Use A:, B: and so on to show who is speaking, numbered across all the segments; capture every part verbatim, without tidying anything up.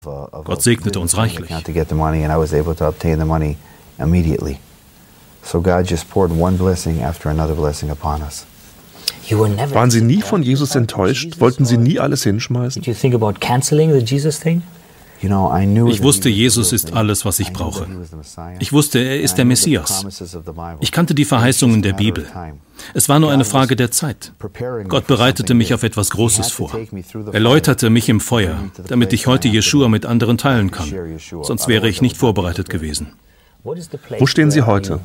A: Gott segnete uns reichlich.
B: Waren Sie nie von Jesus enttäuscht? Wollten Sie nie alles hinschmeißen?
A: Ich wusste, Jesus ist alles, was ich brauche. Ich wusste, er ist der Messias. Ich kannte die Verheißungen der Bibel. Es war nur eine Frage der Zeit. Gott bereitete mich auf etwas Großes vor. Er läuterte mich im Feuer, damit ich heute Jeschua mit anderen teilen kann. Sonst wäre ich nicht vorbereitet gewesen.
B: Wo stehen Sie heute?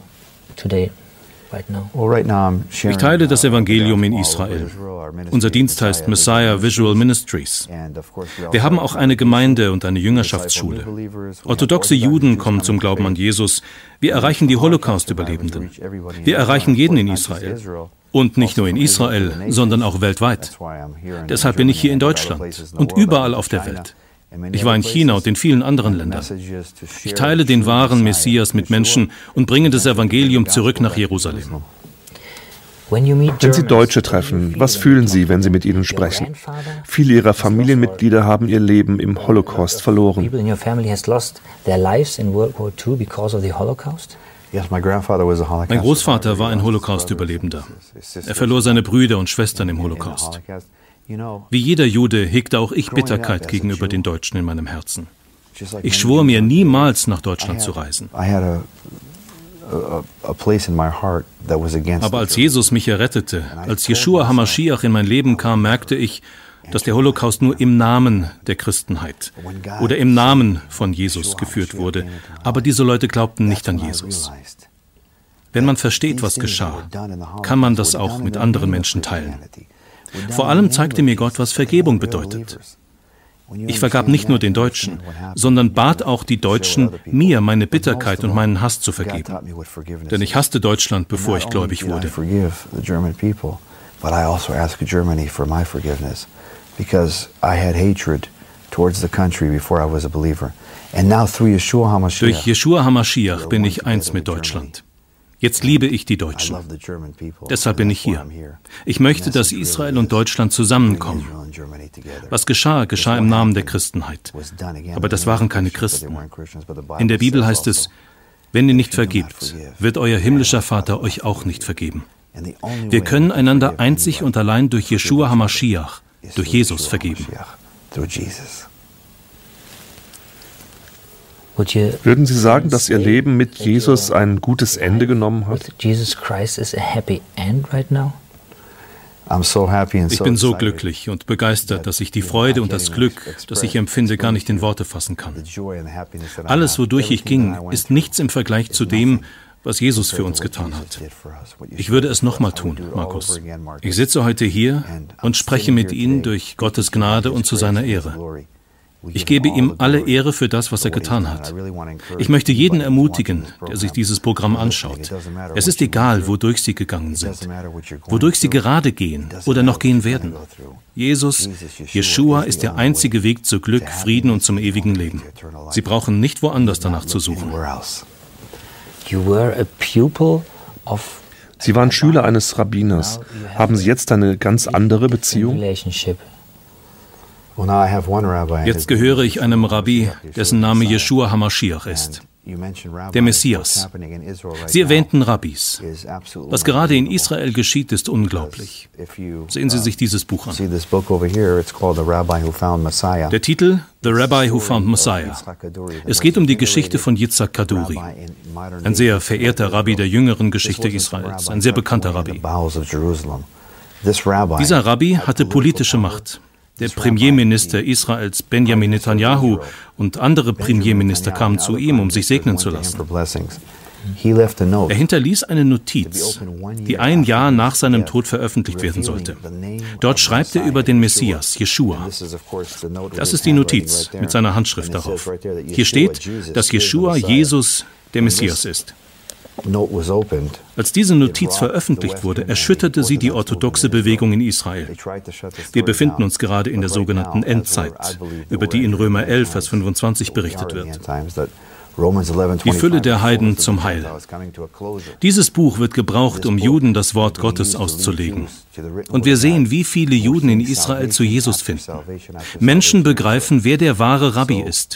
A: Ich teile das Evangelium in Israel. Unser Dienst heißt Messiah Visual Ministries. Wir haben auch eine Gemeinde und eine Jüngerschaftsschule. Orthodoxe Juden kommen zum Glauben an Jesus. Wir erreichen die Holocaust-Überlebenden. Wir erreichen jeden in Israel. Und nicht nur in Israel, sondern auch weltweit. Deshalb bin ich hier in Deutschland und überall auf der Welt. Ich war in China und in vielen anderen Ländern. Ich teile den wahren Messias mit Menschen und bringe das Evangelium zurück nach Jerusalem.
B: Wenn Sie Deutsche treffen, was fühlen Sie, wenn Sie mit ihnen sprechen? Viele Ihrer Familienmitglieder haben ihr Leben im Holocaust verloren.
A: Mein Großvater war ein Holocaust-Überlebender. Er verlor seine Brüder und Schwestern im Holocaust. Wie jeder Jude hegte auch ich Bitterkeit gegenüber den Deutschen in meinem Herzen. Ich schwor mir, niemals nach Deutschland zu reisen. Aber als Jesus mich errettete, als Jeschua HaMashiach in mein Leben kam, merkte ich, dass der Holocaust nur im Namen der Christenheit oder im Namen von Jesus geführt wurde. Aber diese Leute glaubten nicht an Jesus. Wenn man versteht, was geschah, kann man das auch mit anderen Menschen teilen. Vor allem zeigte mir Gott, was Vergebung bedeutet. Ich vergab nicht nur den Deutschen, sondern bat auch die Deutschen, mir meine Bitterkeit und meinen Hass zu vergeben. Denn ich hasste Deutschland, bevor ich gläubig wurde. Durch Jeschua HaMashiach bin ich eins mit Deutschland. Jetzt liebe ich die Deutschen. Deshalb bin ich hier. Ich möchte, dass Israel und Deutschland zusammenkommen. Was geschah, geschah im Namen der Christenheit. Aber das waren keine Christen. In der Bibel heißt es, wenn ihr nicht vergebt, wird euer himmlischer Vater euch auch nicht vergeben. Wir können einander einzig und allein durch Jeschua HaMashiach, durch Jesus vergeben.
B: Würden Sie sagen, dass Ihr Leben mit Jesus ein gutes Ende genommen hat?
A: Ich bin so glücklich und begeistert, dass ich die Freude und das Glück, das ich empfinde, gar nicht in Worte fassen kann. Alles, wodurch ich ging, ist nichts im Vergleich zu dem, was Jesus für uns getan hat. Ich würde es nochmal tun, Markus. Ich sitze heute hier und spreche mit Ihnen durch Gottes Gnade und zu seiner Ehre. Ich gebe ihm alle Ehre für das, was er getan hat. Ich möchte jeden ermutigen, der sich dieses Programm anschaut. Es ist egal, wodurch Sie gegangen sind, wodurch Sie gerade gehen oder noch gehen werden. Jesus, Jeschua ist der einzige Weg zu Glück, Frieden und zum ewigen Leben. Sie brauchen nicht woanders danach zu suchen.
B: Sie waren Schüler eines Rabbiners. Haben Sie jetzt eine ganz andere Beziehung?
A: Jetzt gehöre ich einem Rabbi, dessen Name Jeschua HaMashiach ist, der Messias. Sie erwähnten Rabbis. Was gerade in Israel geschieht, ist unglaublich. Sehen Sie sich dieses Buch an. Der Titel, The Rabbi Who Found Messiah. Es geht um die Geschichte von Yitzhak Kaduri, ein sehr verehrter Rabbi der jüngeren Geschichte Israels, ein sehr bekannter Rabbi. Dieser Rabbi hatte politische Macht. Der Premierminister Israels, Benjamin Netanyahu, und andere Premierminister kamen zu ihm, um sich segnen zu lassen. Er hinterließ eine Notiz, die ein Jahr nach seinem Tod veröffentlicht werden sollte. Dort schreibt er über den Messias, Jeschua. Das ist die Notiz mit seiner Handschrift darauf. Hier steht, dass Jeschua Jesus der Messias ist. Als diese Notiz veröffentlicht wurde, erschütterte sie die orthodoxe Bewegung in Israel. Wir befinden uns gerade in der sogenannten Endzeit, über die in Römer elf, Vers fünfundzwanzig berichtet wird. Die Fülle der Heiden zum Heil. Dieses Buch wird gebraucht, um Juden das Wort Gottes auszulegen. Und wir sehen, wie viele Juden in Israel zu Jesus finden. Menschen begreifen, wer der wahre Rabbi ist.